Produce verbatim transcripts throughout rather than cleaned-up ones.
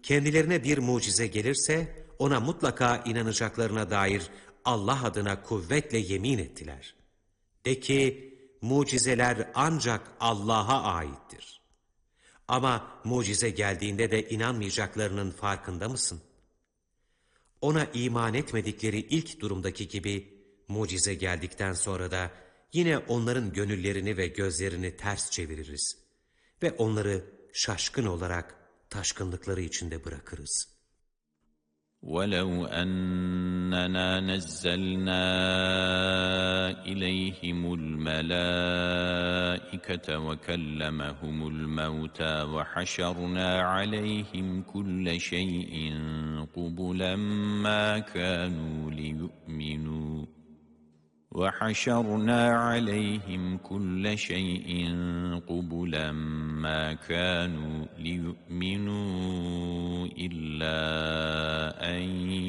kendilerine bir mucize gelirse ona mutlaka inanacaklarına dair Allah adına kuvvetle yemin ettiler. De ki, mucizeler ancak Allah'a aittir. Ama mucize geldiğinde de inanmayacaklarının farkında mısın? Ona iman etmedikleri ilk durumdaki gibi, mucize geldikten sonra da yine onların gönüllerini ve gözlerini ters çeviririz ve onları şaşkın olarak taşkınlıkları içinde bırakırız. وَلَوْ أَنَّنَا نَزَّلْنَا إِلَيْهِمُ الْمَلَائِكَةَ وَكَلَّمَهُمُ الْمَوْتَى وَحَشَرْنَا عَلَيْهِمْ كُلَّ شَيْءٍ قُبُلًا مَا كَانُوا لِيُؤْمِنُوا وَحَشَرْنَا عَلَيْهِمْ كُلَّ شَيْءٍ قُبُلًا مَا كَانُوا لِيُؤْمِنُوا إِلَّا أَنْ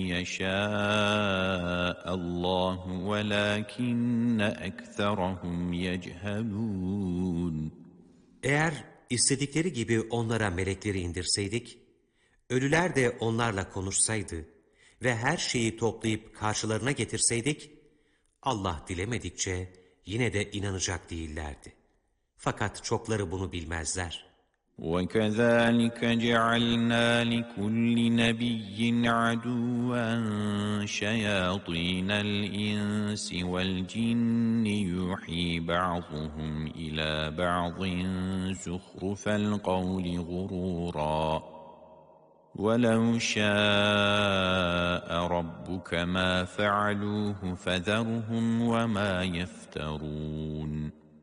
يَشَاءَ اللَّهُ وَلَكِنَّ أَكْثَرَهُمْ يَجْهَلُونَ Eğer istedikleri gibi onlara melekleri indirseydik, ölüler de onlarla konuşsaydı ve her şeyi toplayıp karşılarına getirseydik, Allah dilemedikçe yine de inanacak değillerdi. Fakat çokları bunu bilmezler. وَكَذَٰلِكَ جَعَلْنَا لِكُلِّ نَبِيٍّ عَدُوًّا شَيَاطِينَ الْإِنسِ وَالْجِنِّ يُوحِي بَعْضُهُمْ إِلَى بَعْضٍ زُخْرُفَ الْقَوْلِ غُرُورًا وَلَوْ شَاءَ رَبُّكَ مَا فَعَلُوهُ فَذَرْهُمْ وَمَا يَفْتَرُونَ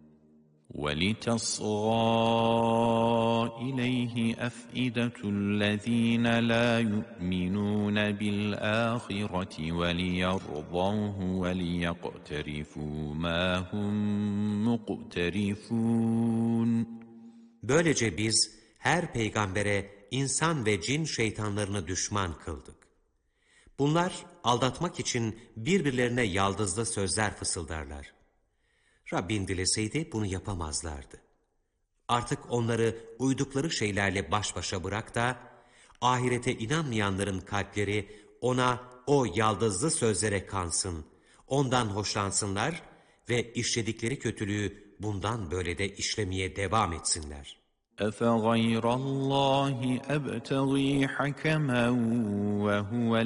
وَلِتَصْغَىٰ إِلَيْهِ أَفْئِدَةُ الَّذِينَ لَا يُؤْمِنُونَ بِالْآخِرَةِ وَلِيَرْضَوْهُ وَلِيَقْتَرِفُوا مَا هُمْ مُقْتَرِفُونَ Böylece biz her peygambere insan ve cin şeytanlarını düşman kıldık. Bunlar aldatmak için birbirlerine yaldızlı sözler fısıldarlar. Rabbin dileseydi bunu yapamazlardı. Artık onları uydukları şeylerle baş başa bırak da, ahirete inanmayanların kalpleri ona o yaldızlı sözlere kansın, ondan hoşlansınlar ve işledikleri kötülüğü bundan böyle de işlemeye devam etsinler. أَفَغَيْرَ اللَّهِ أَبْتَغِي حَكَمًا وَهُوَ